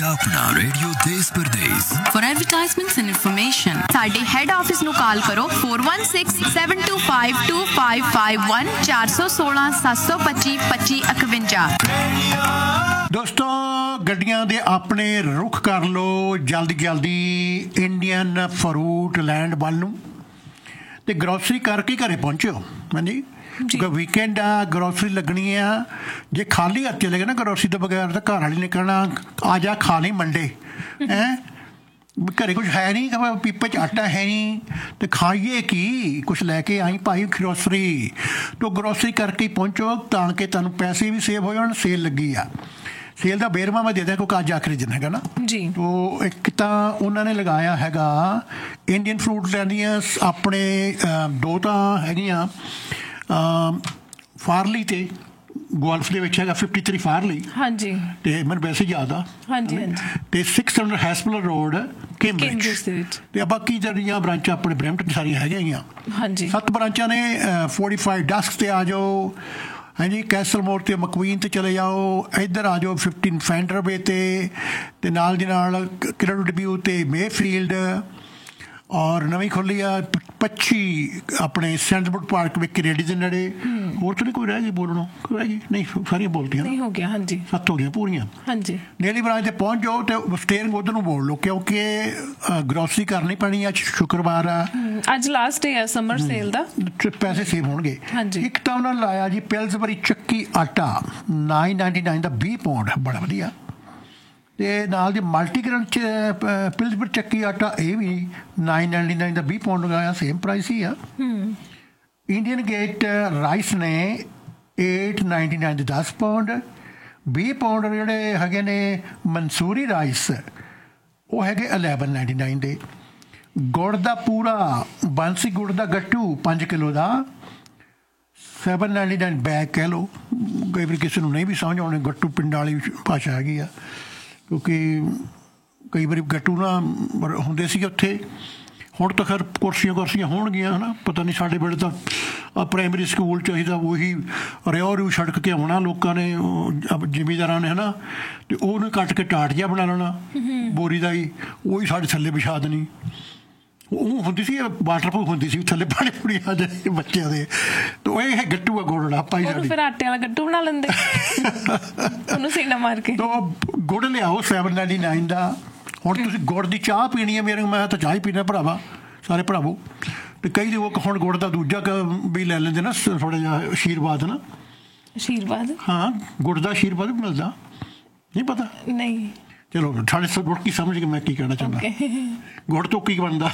अपना रेडियो देश परदेश। For advertisements and information, साडे हेड ऑफिस ਨੂੰ ਕਾਲ ਕਰੋ 4167252551 416 725 2551। ਦੋਸਤੋ ਗੱਡੀਆਂ ਦੇ ਆਪਣੇ ਰੁਖ ਕਰ ਲਓ ਜਲਦੀ ਇੰਡੀਅਨ ਫਰੂਟ ਲੈਂਡ ਵੱਲ ਨੂੰ ਤੇ ਗਰੋਸਰੀ ਕਰਕੇ ਘਰੇ ਪਹੁੰਚਿਓ। ਹਾਂਜੀ ਵੀਕਐਂਡ ਆ ਗਰੋਸਰੀ ਲੱਗਣੀ ਆ ਜੇ ਖਾਲੀ ਹੱਥ ਚਲੇ ਗਏ ਨਾ ਗਰੋਸਰੀ ਤੋਂ ਬਗੈਰ ਤਾਂ ਘਰ ਵਾਲੀ ਨੇ ਕਹਿਣਾ ਆ ਜਾ ਖਾ ਲਈ ਮੰਡੇ ਹੈਂ ਘਰੇ ਕੁਛ ਹੈ ਨਹੀਂ ਪੀਪੇ 'ਚ ਆਟਾ ਹੈ ਨਹੀਂ ਤੇ ਖਾਈਏ ਕੀ ਕੁਛ ਲੈ ਕੇ ਆਈ ਭਾਈ ਗਰੋਸਰੀ ਤੋਂ ਗਰੋਸਰੀ ਕਰਕੇ ਹੀ ਪਹੁੰਚੋ ਤਾਂ ਕਿ ਤੁਹਾਨੂੰ ਪੈਸੇ ਵੀ ਸੇਵ ਹੋ ਜਾਣ। ਸੇਲ ਲੱਗੀ ਆ ਸੇਲ ਦਾ ਬੇਰਵਾ ਮੈਂ ਦੇ ਦਿਆਂ ਕਿਉਂਕਿ ਅੱਜ ਆਖਰੀ ਦਿਨ ਹੈਗਾ ਨਾ ਜੀ। ਤੋ ਇੱਕ ਤਾਂ ਉਹਨਾਂ ਨੇ ਲਗਾਇਆ ਹੈਗਾ ਇੰਡੀਅਨ ਫਰੂਟ ਲੈਂਦੀਆਂ ਆਪਣੇ ਦੋ ਤਾਂ ਹੈਗੀਆਂ ਫਾਰਲੀ ਤੇ ਗੋਲਫ ਦੇ ਵਿੱਚ ਹੈਗਾ 53 ਫਾਰਲੀ ਹਾਂਜੀ ਤੇ ਮੈਨੂੰ ਵੈਸੇ ਯਾਦ ਆ ਹਾਂਜੀ ਤੇ 600 ਹੈਸਪਲਰ ਰੋਡ ਕੈਂਬਰਿਜ ਦੇ ਵਿੱਚ ਤੇ ਬਾਕੀ ਜਿਹੜੀਆਂ ਬ੍ਰਾਂਚਾਂ ਆਪਣੇ ਬਰੈਂਪਟਨ ਸਾਰੀਆਂ ਹੈਗੀਆਂ ਹਾਂਜੀ 7 ਬ੍ਰਾਂਚਾਂ ਨੇ 45 ਡਸਕ ਤੇ ਆ ਜਾਓ ਹਾਂਜੀ ਕੈਸਲ ਮੋੜ ਤੇ ਮਕਵੀਨ ਤੇ ਚਲੇ ਜਾਓ ਇੱਧਰ ਆ ਜਾਓ 15 ਫੈਂਡਰ ਵੇ ਤੇ ਨਾਲ ਦੀ ਨਾਲ ਕਿਰਨ ਡਿਬਿਊ ਤੇ ਮੇਫੀਲਡ ਔਰ ਨਵੀਂ ਖੁੱਲੀ ਆ 25 ਆਪਣੇ ਸੈਂਡਲਵੁੱਡ ਪਾਰਕ ਵਿੱਚ ਰੇਡੀ ਦੇ ਨੇੜੇ ਹੋਰ ਤਾਂ ਨਹੀਂ ਕੋਈ ਰਹਿ ਗਈ ਬੋਲਣੋਂ ਕੋਈ ਰਹਿ ਗਈ ਨਹੀਂ ਸਾਰੀਆਂ ਬੋਲਤੀਆਂ ਨਹੀਂ ਹੋ ਗਿਆ ਹਾਂਜੀ 7 ਹੋ ਗਈਆਂ ਪੂਰੀਆਂ ਹਾਂਜੀ ਨੇਲੀ ਬ੍ਰਾਂਚ ਤੇ ਪਹੁੰਚ ਜਾਓ ਤੇ ਸਟੇਅਰਿੰਗ ਉੱਧਰ ਨੂੰ ਬੋਲ ਲਓ ਕਿਉਂਕਿ ਗਰੋਸਰੀ ਕਰਨੀ ਪੈਣੀ ਅੱਜ ਸ਼ੁੱਕਰਵਾਰ ਆ ਅੱਜ ਲਾਸਟ ਡੇ ਆ ਸਮਰ ਸੇਲ ਦਾ ਪੈਸੇ ਸੇਵ ਹੋਣਗੇ ਇੱਕ ਤਾਂ ਉਹਨਾਂ ਨੇ ਲਾਇਆ ਜੀ ਪਿਲਸਬਰੀ ਚੱਕੀ ਆਟਾ 999 ਦਾ 20 ਪਾਉਂਡ ਬੜਾ ਵਧੀਆ ਤੇ ਨਾਲ ਦੀ ਮਲਟੀਗ੍ਰੇਨ ਪਿਲਸਬਰੀ ਚੱਕੀ ਆਟਾ ਇਹ ਵੀ 999 ਦਾ 20 ਪਾਉਂਡ ਲਗਾਇਆ ਸੇਮ ਪ੍ਰਾਈਸ ਹੀ ਆ ਇੰਡੀਅਨ ਗੇਟ ਰਾਈਸ ਨੇ 899 ਦੇ 10 ਪਾਉਂਡ 20 ਪਾਉਂਡ ਜਿਹੜੇ ਹੈਗੇ ਨੇ ਮਨਸੂਰੀ ਰਾਈਸ ਉਹ ਹੈਗੇ 1199 ਦੇ ਗੁੜ ਦਾ ਪੂਰਾ ਬਾਂਸੀ ਗੁੜ ਦਾ ਗੱਟੂ 5 ਕਿਲੋ ਦਾ 799 ਬੈਗ ਕਹਿ ਲਓ ਕਈ ਵਾਰ ਕਿਸੇ ਨੂੰ ਨਹੀਂ ਵੀ ਸਮਝ ਆਉਣੇ ਗੱਟੂ ਪਿੰਡ ਵਾਲੀ ਭਾਸ਼ਾ ਹੈਗੀ ਆ ਕਿਉਂਕਿ ਕਈ ਵਾਰੀ ਗੱਟੂ ਨਾ ਹੁੰਦੇ ਸੀ ਉੱਥੇ ਹੁਣ ਤਾਂ ਖੈਰ ਕੁਰਸੀਆਂ ਹੋਣਗੀਆਂ ਹੈ ਨਾ ਪਤਾ ਨਹੀਂ ਸਾਡੇ ਵੇਲੇ ਤਾਂ ਪ੍ਰਾਇਮਰੀ ਸਕੂਲ 'ਚ ਅਸੀਂ ਤਾਂ ਉਹੀ ਰਿਓ ਸੜਕ ਕੇ ਆਉਣਾ ਲੋਕਾਂ ਨੇ ਜ਼ਿਮੀਂਦਾਰਾਂ ਨੇ ਹੈ ਨਾ ਅਤੇ ਉਹਨੂੰ ਕੱਟ ਕੇ ਟਾਟ ਜਿਹਾ ਬਣਾ ਲੈਣਾ ਬੋਰੀ ਦਾ ਹੀ ਉਹੀ ਸਾਡੇ ਥੱਲੇ ਵਿਛਾ ਦੇਣੀ ਉਹ ਹੁੰਦੀ ਸੀ ਵਾਟਰਪ੍ਰੂਫ ਹੁੰਦੀ ਸੀ ਥੱਲੇ ਪਾਣੀ ਪੂਰੀ ਆ ਜਾਏ ਬੱਚਿਆਂ ਦੇ ਤਾਂ ਇਹ ਗੱਟੂ ਆ ਗੁੜ ਪਾਈ ਸਾਡੇ ਫਿਰ ਆਟੇ ਵਾਲਾ ਗੱਟੂ ਬਣਾ ਲੈਂਦੇ ਉਹਨੂੰ ਸੀਨਾ ਮਾਰ ਕੇ ਤਾਂ ਗੁੜ ਲਿਆਓ 799 ਦਾ ਹੁਣ ਤੁਸੀਂ ਗੁੜ ਦੀ ਚਾਹ ਪੀਣੀ ਹੈ ਮੇਰੇ ਮੈਂ ਤਾਂ ਚਾਹ ਹੀ ਪੀਣਾ ਭਰਾਵਾ ਸਾਰੇ ਭਰਾਵੋ ਅਤੇ ਕਈ ਲੋਕ ਹੁਣ ਗੁੜ ਦਾ ਦੂਜਾ ਵੀ ਲੈ ਲੈਂਦੇ ਨਾ ਥੋੜ੍ਹਾ ਜਿਹਾ ਆਸ਼ੀਰਵਾਦ ਨਾ ਆਸ਼ੀਰਵਾਦ ਹਾਂ ਗੁੜ ਦਾ ਆਸ਼ੀਰਵਾਦ ਵੀ ਮਿਲਦਾ ਨਹੀਂ ਪਤਾ ਨਹੀਂ ਚਲੋ ਸਾਡੇ ਗੁੜ ਕੀ ਸਮਝ ਕੇ ਮੈਂ ਕੀ ਕਹਿਣਾ ਚਾਹੁੰਦਾ ਗੁੜ ਤੋਂ ਕੀ ਬਣਦਾ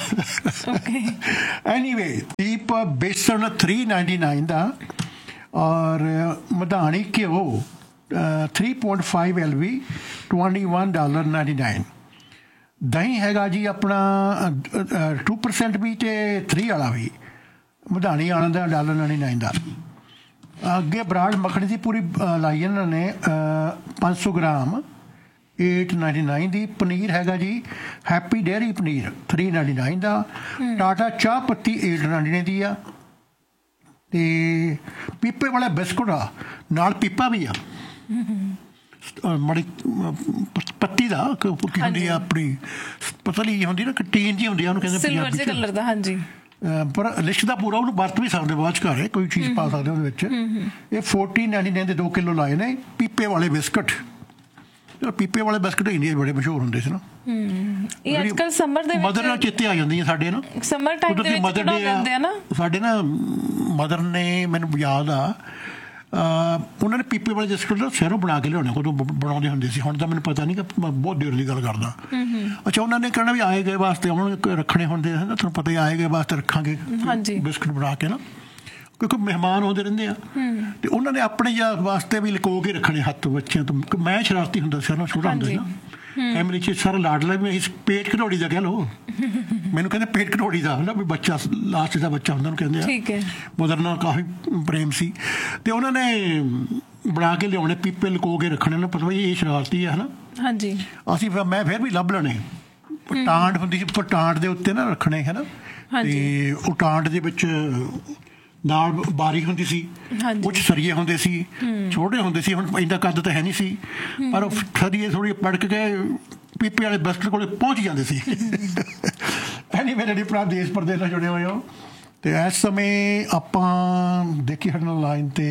ਐਨੀਵੇ ਦੀਪ ਬੇਸਣ 399 ਦਾ ਔਰ ਮਧਾਣੀ ਘਿਓ 3.5 LV $21.99 ਦਹੀਂ ਹੈਗਾ ਜੀ ਆਪਣਾ 2% ਵੀ ਅਤੇ 3 ਵਾਲਾ ਵੀ ਮਧਾਣੀ ਆਉਣ ਦਾ $1.99 ਦਾ ਅੱਗੇ ਬਰਾੜ ਮੱਖਣੀ ਦੀ ਪੂਰੀ ਲਾਈ ਇਹਨਾਂ ਨੇ 500 ਗ੍ਰਾਮ 899 ਦੀ ਪਨੀਰ ਹੈਗਾ ਜੀ ਹੈਪੀ ਡੇਅਰੀ ਪਨੀਰ 399 ਦਾ ਟਾਟਾ ਚਾਹ ਪੱਤੀ 899 ਦੀ ਆ ਅਤੇ ਪੀਪੇ ਵਾਲਾ ਬਿਸਕੁਟ ਆ ਨਾਲ ਪੀਪਾ ਵੀ ਆ ਮਾੜੀ ਪੱਤੀ ਦਾ ਕੀ ਹੁੰਦੀ ਆ ਆਪਣੀ ਪਤਲੀ ਹੁੰਦੀ ਨਾ ਟੀਨ ਜੀ ਹੁੰਦੀ ਆ ਉਹਨੂੰ ਕਹਿੰਦੇ ਸਿਲਵਰ ਜਿਹੇ ਕਲਰ ਦਾ ਹਾਂਜੀ ਪਰ ਲਿਸ਼ਕ ਦਾ ਪੂਰਾ ਉਹਨੂੰ ਵਰਤ ਵੀ ਸਕਦੇ ਬਾਅਦ 'ਚ ਘਰ ਕੋਈ ਚੀਜ਼ ਪਾ ਸਕਦੇ ਉਹਦੇ ਵਿੱਚ ਇਹ 1499 ਦੇ 2 ਕਿਲੋ ਲਾਏ ਨੇ ਪੀਪੇ ਵਾਲੇ ਬਿਸਕੁਟ ਪੀਪੇ ਵਾਲੇ ਬਿਸਕੁਟ ਇੰਡੀਆ ਬੜੇ ਮਸ਼ਹੂਰ ਹੁੰਦੇ ਸੀ ਨਾ ਇਹ ਅੱਜ ਕੱਲ੍ਹ ਸਮਰ ਦੇ ਮਦਰ ਨਾਲ ਚੇਤੇ ਆ ਜਾਂਦੀਆਂ ਸਾਡੇ ਨਾ ਸਮਰ ਟਾਈਮ ਦੇ ਵਿੱਚ ਬਣਾਉਂਦੇ ਆ ਨਾ ਸਾਡੇ ਨਾ ਮਦਰ ਨੇ ਮੈਨੂੰ ਯਾਦ ਆ ਉਹਨਾਂ ਨੇ ਪੀਪੇ ਵਾਲੇ ਬਿਸਕੁਟ ਸ਼ਹਿਰੋਂ ਬਣਾ ਕੇ ਲਿਆਉਣੇ ਕਦੋਂ ਬਣਾਉਂਦੇ ਹੁੰਦੇ ਸੀ ਹੁਣ ਤਾਂ ਮੈਨੂੰ ਪਤਾ ਨਹੀਂ ਕਿ ਮੈਂ ਬਹੁਤ ਦੇਰ ਦੀ ਗੱਲ ਕਰਦਾ ਅੱਛਾ ਉਹਨਾਂ ਨੇ ਕਹਿਣਾ ਵੀ ਆਏ ਗਏ ਵਾਸਤੇ ਹੁਣ ਰੱਖਣੇ ਹੁੰਦੇ ਹੈ ਨਾ ਤੁਹਾਨੂੰ ਪਤਾ ਹੀ ਆਏ ਗਏ ਵਾਸਤੇ ਰੱਖਾਂਗੇ ਬਿਸਕੁਟ ਬਣਾ ਕੇ ਨਾ ਕਿਉਂਕਿ ਮਹਿਮਾਨ ਆਉਂਦੇ ਰਹਿੰਦੇ ਆ ਅਤੇ ਉਹਨਾਂ ਨੇ ਆਪਣੇ ਯਾਦ ਵਾਸਤੇ ਵੀ ਲੁਕੋ ਕੇ ਰੱਖਣੇ ਹੱਥ ਬੱਚਿਆਂ ਤੋਂ ਮੈਂ ਸ਼ਰਾਰਤੀ ਹੁੰਦਾ ਸੀ ਨਾ ਛੋਟਾ ਹੁੰਦਾ ਸੀ ਨਾ ਫੈਮਿਲੀ 'ਚ ਸਾਰਾ ਲਾਡਲਾ ਵੀ ਅਸੀਂ ਪੇਟ ਘਟੋੜੀ ਦਾ ਕਹਿ ਲਓ ਮੈਨੂੰ ਕਹਿੰਦੇ ਪੇਟ ਘਟੋੜੀ ਦਾ ਨਾ ਵੀ ਬੱਚਾ ਲਾਸਟ ਦਾ ਬੱਚਾ ਹੁੰਦਾ ਉਹਨੂੰ ਕਹਿੰਦੇ ਆ ਮਦਰ ਨਾਲ ਕਾਫੀ ਪ੍ਰੇਮ ਸੀ ਅਤੇ ਉਹਨਾਂ ਨੇ ਬਣਾ ਕੇ ਲਿਆਉਣੇ ਪੀਪੇ ਲੁਕੋ ਕੇ ਰੱਖਣੇ ਨਾ ਪਤਾ ਵੀ ਇਹ ਸ਼ਰਾਰਤੀ ਹੈ ਹੈ ਨਾ ਹਾਂਜੀ ਅਸੀਂ ਮੈਂ ਫਿਰ ਵੀ ਲੱਭ ਲੈਣੇ ਟਾਂਡ ਹੁੰਦੀ ਸੀ ਟਾਂਡ ਦੇ ਉੱਤੇ ਨਾ ਰੱਖਣੇ ਹੈ ਨਾ ਅਤੇ ਉਹ ਟਾਂਡ ਦੇ ਵਿੱਚ ਨਾਲ ਬਾਰੀ ਹੁੰਦੀ ਸੀ ਕੁਝ ਸਰੀਏ ਹੁੰਦੇ ਸੀ ਛੋਟੇ ਹੁੰਦੇ ਸੀ ਹੁਣ ਇੰਨਾ ਕੱਦ ਤਾਂ ਹੈ ਨਹੀਂ ਸੀ ਪਰ ਉਹ ਸਰੀਏ ਥੋੜ੍ਹੀ ਪੜਕ ਕੇ ਪੀਪੇ ਵਾਲੇ ਬਿਸਕੁਟ ਕੋਲ ਪਹੁੰਚ ਜਾਂਦੇ ਸੀ। ਐਨੀ ਮੇਰੇ ਭਰਾ ਦੇਸ਼ ਪ੍ਰਦੇਸ਼ ਨਾਲ ਜੁੜੇ ਹੋਏ ਹੋ। ਅਤੇ ਇਸ ਸਮੇਂ ਆਪਾਂ ਦੇਖੀ ਸਾਡੇ ਨਾਲ ਲਾਈਨ 'ਤੇ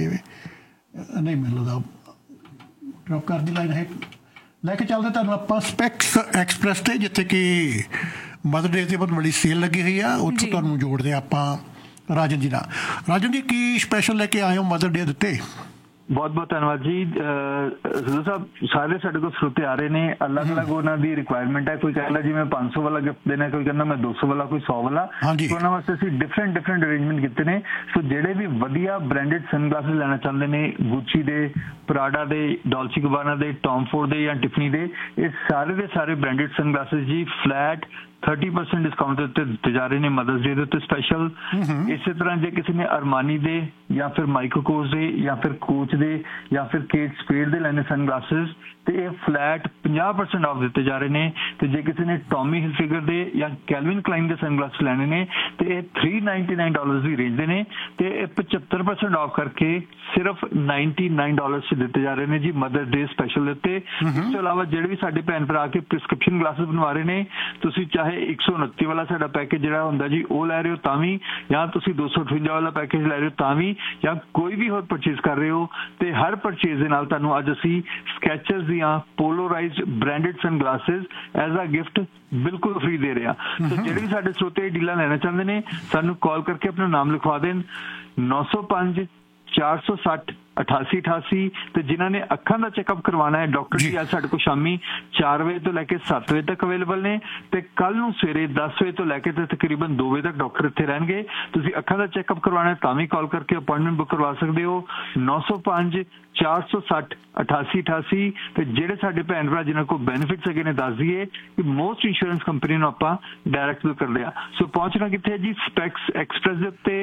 ਨਹੀਂ ਮੈਨੂੰ ਲੱਗਦਾ ਡਰੋਪ ਕਰਦੀ ਲਾਈਨ ਹੈ, ਲੈ ਕੇ ਚੱਲਦੇ ਤੁਹਾਨੂੰ ਆਪਾਂ ਸਪੈਕਸ ਐਕਸਪ੍ਰੈਸ 'ਤੇ, ਜਿੱਥੇ ਕਿ ਮਦਰ ਡੇ 'ਤੇ ਬਹੁਤ ਬੜੀ ਸੇਲ ਲੱਗੀ ਹੋਈ ਆ। ਉੱਥੋਂ ਤੁਹਾਨੂੰ ਜੋੜਦੇ ਆਪਾਂ ਰਾਜਨ ਜੀ ਨਾਲ। ਰਾਜਨ ਜੀ, ਕੀ ਸਪੈਸ਼ਲ ਲੈ ਕੇ ਆਏ ਹੋ ਮਦਰ ਡੇ ਦੇ ਉੱਤੇ? ਬਹੁਤ ਬਹੁਤ ਧੰਨਵਾਦ ਜੀ। ਸਿੱਧੂ ਸਾਹਿਬ, ਸਾਰੇ ਸਾਡੇ ਕੋਲ ਸਰੋਤੇ ਆ ਰਹੇ ਨੇ, ਅਲੱਗ ਅਲੱਗ ਉਹਨਾਂ ਦੀ ਰਿਕੁਆਇਰਮੈਂਟ ਹੈ। ਕੋਈ ਕਹਿੰਦਾ ਜੀ ਮੈਂ 500 ਵਾਲਾ ਗਿਫਟ ਦੇਣਾ, ਕੋਈ ਕਹਿੰਦਾ ਮੈਂ 200 ਵਾਲਾ, ਕੋਈ 100 ਵਾਲਾ। ਉਹਨਾਂ ਵਾਸਤੇ ਅਸੀਂ ਡਿਫਰੈਂਟ ਅਰੇਂਜਮੈਂਟ ਕੀਤੇ ਨੇ। ਸੋ ਜਿਹੜੇ ਵੀ ਵਧੀਆ ਬ੍ਰਾਂਡਡ ਸਨਗਲਾਸਿਸ ਲੈਣਾ ਚਾਹੁੰਦੇ ਨੇ, ਗੁੱਚੀ ਦੇ, ਪ੍ਰਾਡਾ ਦੇ, ਡੋਲਚੀ ਗਬਾਨਾ ਦੇ, ਟੌਮ ਫੋਰਡ ਦੇ ਜਾਂ ਟਿਫਨੀ ਦੇ, ਇਹ ਸਾਰੇ ਦੇ ਸਾਰੇ ਬ੍ਰਾਂਡਡ ਸਨਗਲਾਸਿਸ ਜੀ ਫਲੈਟ 30% ਡਿਸਕਾਊਂਟ ਦੇ ਉੱਤੇ ਦਿੱਤੇ ਜਾ ਰਹੇ ਨੇ ਮਦਰਸ ਡੇ ਦੇ ਉੱਤੇ ਸਪੈਸ਼ਲ। ਇਸੇ ਤਰ੍ਹਾਂ ਜੇ ਕਿਸੇ ਨੇ ਅਰਮਾਨੀ ਦੇ ਜਾਂ ਫਿਰ ਮਾਈਕਰੋਕੋਸ ਦੇ ਜਾਂ ਫਿਰ ਕੋਚ ਦੇ ਜਾਂ ਫਿਰ ਕੇਟ ਸਪੇਡ ਦੇ ਲੈਣੇ ਸਨਗਲਾਸਿਸ, ਤੇ ਇਹ ਫਲੈਟ 50% ਆਫ ਦਿੱਤੇ ਜਾ ਰਹੇ ਨੇ। ਤੇ ਜੇ ਕਿਸੇ ਨੇ ਟੌਮੀ ਹਿਲਫਿਗਰ ਦੇ ਜਾਂ ਕੈਲਵਿਨ ਕਲਾਈਨ ਦੇ ਸਨਗਲਾਸਿਸ ਲੈਣੇ ਨੇ ਤੇ ਇਹ $399 ਦੀ ਰੇਂਜ ਦੇ ਨੇ, ਤੇ ਇਹ 75% ਆਫ ਕਰਕੇ ਸਿਰਫ $99 ਚ ਦਿੱਤੇ ਜਾ ਰਹੇ ਨੇ ਜੀ ਮਦਰ ਡੇ ਸਪੈਸ਼ਲ ਦੇ ਉੱਤੇ। ਇਸ ਤੋਂ ਇਲਾਵਾ ਜਿਹੜੇ ਵੀ ਸਾਡੇ ਭੈਣ ਭਰਾ ਕੇ ਪ੍ਰਿਸਕ੍ਰਿਪਸ਼ਨ ਗਲਾਸਿਸ ਬਣਵਾ ਰਹੇ ਨੇ, ਤੁਸੀਂ ਚਾਹੇ 129 ਵਾਲਾ ਸਾਡਾ ਪੈਕੇਜ ਜਿਹੜਾ ਹੁੰਦਾ ਜੀ ਉਹ ਲੈ ਰਹੇ ਹੋ ਤਾਂ ਵੀ, ਜਾਂ ਤੁਸੀਂ 258 ਵਾਲਾ ਪੈਕੇਜ ਲੈ ਰਹੇ ਹੋ ਤਾਂ ਵੀ, ਜਾਂ ਕੋਈ ਵੀ ਹੋਰ ਪਰਚੇਜ਼ ਕਰ ਰਹੇ ਹੋ, ਤੇ ਹਰ ਪਰਚੇਜ਼ ਦੇ ਨਾਲ ਤੁਹਾਨੂੰ ਅੱਜ ਅਸੀਂ ਸਕੈਚਰਸ ਦੀਆਂ ਪੋਲੋਰਾਈਜ਼ਡ ਬ੍ਰਾਂਡਡ ਸਨਗਲਾਸਿਸ ਐਜ਼ ਅ ਗਿਫਟ ਬਿਲਕੁਲ ਫ੍ਰੀ ਦੇ ਰਹੇ ਹਾਂ। ਸੋ ਜਿਹੜੇ ਵੀ ਸਾਡੇ ਸਰੋਤੇ ਡੀਲਾਂ ਲੈਣਾ ਚਾਹੁੰਦੇ ਨੇ, ਸਾਨੂੰ ਕਾਲ ਕਰਕੇ ਆਪਣਾ ਨਾਮ ਲਿਖਵਾ ਦੇਣ 905 460 8888। ਤੇ ਜਿਨ੍ਹਾਂ ਨੇ ਅੱਖਾਂ ਦਾ ਚੈੱਕਅਪ ਕਰਵਾਉਣਾ ਹੈ, ਡਾਕਟਰ ਜੀ ਅੱਜ ਸਾਡੇ ਕੋਲ ਸ਼ਾਮੀ 4 ਵਜੇ ਤੋਂ ਲੈ ਕੇ 7 ਵਜੇ ਤੱਕ ਅਵੇਲੇਬਲ ਨੇ, ਤੇ ਕੱਲ ਨੂੰ ਸਵੇਰੇ 10 ਵਜੇ ਤੋਂ ਲੈ ਕੇ ਤੇ ਤਕਰੀਬਨ 2 ਵਜੇ ਤੱਕ ਡਾਕਟਰ ਇੱਥੇ ਰਹਿਣਗੇ। ਤੁਸੀਂ ਅੱਖਾਂ ਦਾ ਚੈੱਕਅਪ ਕਰਵਾਉਣਾ ਤਾਂ ਵੀ ਕਾਲ ਕਰਕੇ ਅਪਾਇੰਟਮੈਂਟ ਬੁੱਕ ਕਰਵਾ ਸਕਦੇ ਹੋ 905 460 8888। ਤੇ ਜਿਹੜੇ ਸਾਡੇ ਭੈਣ ਭਰਾ ਜਿਨ੍ਹਾਂ ਕੋਲ ਬੈਨੀਫਿਟਸ ਹੈਗੇ ਨੇ, ਦੱਸ ਦਈਏ ਕਿ ਮੋਸਟ ਇੰਸ਼ੋਰੈਂਸ ਕੰਪਨੀ ਨੂੰ ਆਪਾਂ ਡਾਇਰੈਕਟ ਬਿਲ ਕਰਦੇ ਆ। ਸੋ ਪਹੁੰਚਣਾ ਕਿੱਥੇ ਹੈ ਜੀ? ਸਪੈਕਸ ਐਕਸਪ੍ਰੈਸ ਦੇ ਉੱਤੇ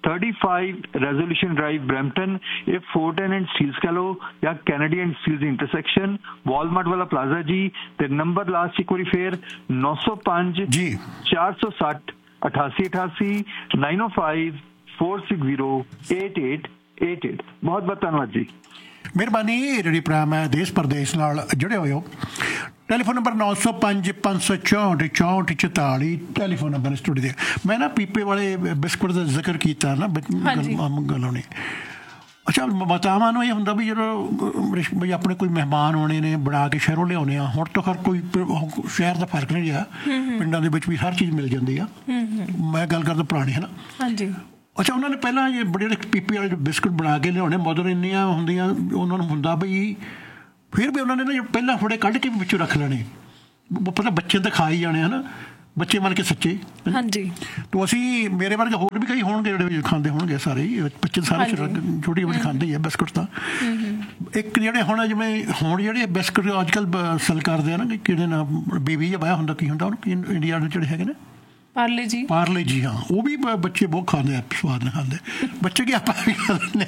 35 ਰੈਜ਼ੋਲੂਸ਼ਨ ਡਰਾਈਵ ਬਰੈਂਪਟਨ। ਇਹ ਫੋਰਟਨ ਐਂਡ ਸਟੀਲਸ ਕਹ ਲਓ ਜਾਂ Kennedy and Steeles intersection, Walmart ਵਾਲਾ ਪਲਾਜ਼ਾ ਜੀ। ਤੇ ਨੰਬਰ ਲਾਸਟ ਇੱਕ ਵਾਰੀ ਫੇਰ 905 460 8888 905 460 8888। ਬਹੁਤ ਬਹੁਤ ਧੰਨਵਾਦ ਜੀ। ਮਿਹਰਬਾਨੀ। ਰੇਡੀ ਪ੍ਰਾਮ ਹੈ ਦੇਸ਼ ਪ੍ਰਦੇਸ਼ ਨਾਲ ਜੁੜੇ ਹੋਏ ਹੋ। Telephone number 905 564 6444 telephone number studio ਦੇ। ਮੈਂ ਨਾ ਪੀਪੇ ਵਾਲੇ ਬਿਸਕੁਟ ਦਾ ਜ਼ਿਕਰ ਕੀਤਾ ਨਾ ਗੱਲੋਂ ਨੇ। ਅੱਛਾ, ਮਾਤਾਵਾਂ ਨੂੰ ਇਹ ਹੁੰਦਾ ਵੀ ਜਦੋਂ ਬਈ ਆਪਣੇ ਕੋਈ ਮਹਿਮਾਨ ਆਉਣੇ ਨੇ, ਬਣਾ ਕੇ ਸ਼ਹਿਰੋਂ ਲਿਆਉਣੇ ਆ। ਹੁਣ ਤਾਂ ਹਰ ਕੋਈ ਸ਼ਹਿਰ ਦਾ ਫਰਕ ਨਹੀਂ ਰਿਹਾ, ਪਿੰਡਾਂ ਦੇ ਵਿੱਚ ਵੀ ਹਰ ਚੀਜ਼ ਮਿਲ ਜਾਂਦੀ ਆ। ਮੈਂ ਗੱਲ ਕਰਦਾ ਪੁਰਾਣੀ ਹੈ ਨਾ। ਹਾਂਜੀ। ਅੱਛਾ, ਉਹਨਾਂ ਨੇ ਪਹਿਲਾਂ ਇਹ ਬੜੇ ਪੀਪੇ ਵਾਲੇ ਬਿਸਕੁਟ ਬਣਾ ਕੇ ਲਿਆਉਣੇ। ਮਦਰ ਇੰਨੀਆਂ ਹੁੰਦੀਆਂ, ਉਹਨਾਂ ਨੂੰ ਹੁੰਦਾ ਬਈ ਫਿਰ ਵੀ ਉਹਨਾਂ ਨੇ ਨਾ ਪਹਿਲਾਂ ਥੋੜ੍ਹੇ ਕੱਢ ਕੇ ਵਿੱਚੋਂ ਰੱਖ ਲੈਣੇ। ਪਤਾ ਬੱਚੇ ਤਾਂ ਖਾ ਹੀ ਜਾਣੇ ਹੈ ਨਾ, ਬੱਚੇ ਬਣ ਕੇ ਸੱਚੇ। ਹਾਂਜੀ। ਤਾਂ ਅਸੀਂ ਮੇਰੇ ਵਰਗੇ ਹੋਰ ਵੀ ਕਈ ਹੋਣਗੇ ਜਿਹੜੇ ਖਾਂਦੇ ਹੋਣਗੇ, ਸਾਰੇ ਬੱਚੇ ਸਾਰੇ ਛੋਟੀ ਬੱਚੇ ਖਾਂਦੇ ਹੀ ਆ ਬਿਸਕੁਟ ਤਾਂ। ਇੱਕ ਜਿਹੜੇ ਹੁਣ ਜਿਵੇਂ ਹੁਣ ਜਿਹੜੇ ਬਿਸਕੁਟ ਅੱਜ ਕੱਲ੍ਹ ਸੈਲ ਕਰਦੇ ਆ ਨਾ, ਕਿਹੜੇ ਨਾ ਬੇਬੀ ਜਿਹਾ ਪਾਇਆ ਹੁੰਦਾ, ਕੀ ਹੁੰਦਾ ਉਹਨੂੰ ਇੰਡੀਆ ਦੇ ਜਿਹੜੇ ਹੈਗੇ ਨੇ, ਪਾਰਲੇ ਜੀ। ਹਾਂ, ਉਹ ਵੀ ਬੱਚੇ ਬਹੁਤ ਖਾਂਦੇ ਆ, ਸਵਾਦ ਨਾਲ ਖਾਂਦੇ ਬੱਚੇ। ਕਿ ਆਪਾਂ ਵੀ ਖਾ ਲੈਂਦੇ,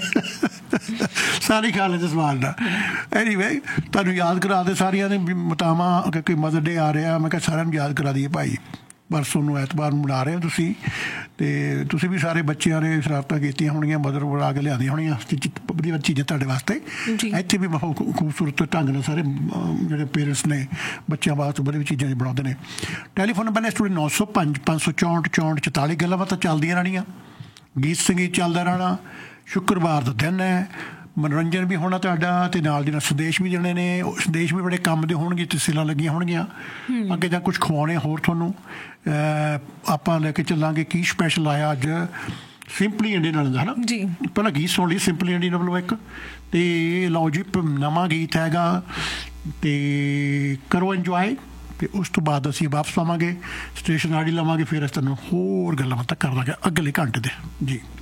ਸਾਰੇ ਖਾ ਲੈਂਦੇ ਸਵਾਦ ਨਾਲ। ਐਨੀਵੇ, ਤੁਹਾਨੂੰ ਯਾਦ ਕਰਾ ਦੇ ਸਾਰੀਆਂ ਨੇ ਮਾਤਾਵਾਂ, ਕਿਉਂਕਿ ਮਦਰ ਡੇ ਆ ਰਿਹਾ। ਮੈਂ ਕਿਹਾ ਸਾਰਿਆਂ ਨੂੰ ਯਾਦ ਕਰਾ ਦਈਏ ਭਾਈ, ਪਰਸੋਂ ਨੂੰ ਐਤਵਾਰ ਨੂੰ ਮਨਾ ਰਹੇ ਹੋ ਤੁਸੀਂ, ਅਤੇ ਤੁਸੀਂ ਵੀ ਸਾਰੇ ਬੱਚਿਆਂ ਨੇ ਸ਼ਰਾਰਤਾਂ ਕੀਤੀਆਂ ਹੋਣਗੀਆਂ, ਮਦਰ ਬਣਾ ਕੇ ਲਿਆਉਂਦੀਆਂ ਹੋਣੀਆਂ ਵਧੀਆ ਚੀਜ਼ਾਂ ਤੁਹਾਡੇ ਵਾਸਤੇ। ਇੱਥੇ ਵੀ ਬਹੁਤ ਖੂਬਸੂਰਤ ਢੰਗ ਨਾਲ ਸਾਰੇ ਜਿਹੜੇ ਪੇਰੈਂਟਸ ਨੇ ਬੱਚਿਆਂ ਵਾਸਤੇ ਵਧੀਆ ਚੀਜ਼ਾਂ ਬਣਾਉਂਦੇ ਨੇ। ਟੈਲੀਫੋਨ ਨੰਬਰ ਨੇ ਸਟੂਡੀਓ 905 564 6444। ਗੱਲਾਂ ਬਾਤਾਂ ਚੱਲਦੀਆਂ ਰਹਿਣੀਆਂ, ਗੀਤ ਸੰਗੀਤ ਚੱਲਦਾ ਰਹਿਣਾ। ਸ਼ੁੱਕਰਵਾਰ ਦਾ ਦਿਨ ਹੈ, ਮਨੋਰੰਜਨ ਵੀ ਹੋਣਾ ਤੁਹਾਡਾ, ਅਤੇ ਨਾਲ ਦੀ ਨਾਲ ਸੰਦੇਸ਼ ਵੀ ਦੇਣੇ ਨੇ। ਸੰਦੇਸ਼ ਵੀ ਬੜੇ ਕੰਮ ਦੇ ਹੋਣਗੇ, ਤੇ ਸੇਲਾਂ ਲੱਗੀਆਂ ਹੋਣਗੀਆਂ ਅੱਗੇ, ਜਾਂ ਕੁਛ ਖਵਾਉਣੇ ਹੋਰ ਤੁਹਾਨੂੰ ਆਪਾਂ ਲੈ ਕੇ ਚੱਲਾਂਗੇ। ਕੀ ਸਪੈਸ਼ਲ ਆਇਆ ਅੱਜ ਸਿੰਪਲੀ ਇੰਡੀਅਨ ਵਾਲਿਆਂ ਦਾ, ਹੈ ਨਾ ਜੀ। ਪਹਿਲਾਂ ਗੀਤ ਸੁਣ ਲਈ ਸਿੰਪਲੀ ਇੰਡੀਅਨ ਵੱਲੋਂ ਇੱਕ, ਅਤੇ ਲਓ ਜੀ ਨਵਾਂ ਗੀਤ ਹੈਗਾ, ਅਤੇ ਕਰੋ ਇੰਜੋਏ। ਅਤੇ ਉਸ ਤੋਂ ਬਾਅਦ ਅਸੀਂ ਵਾਪਸ ਆਵਾਂਗੇ, ਸਟੇਸ਼ਨ ਆੜੀ ਲਵਾਂਗੇ, ਫਿਰ ਅਸੀਂ ਤੁਹਾਨੂੰ ਹੋਰ ਗੱਲਾਂ ਬਾਤਾਂ ਕਰ ਲਾਂਗੇ ਅਗਲੇ ਘੰਟੇ ਦੇ ਜੀ।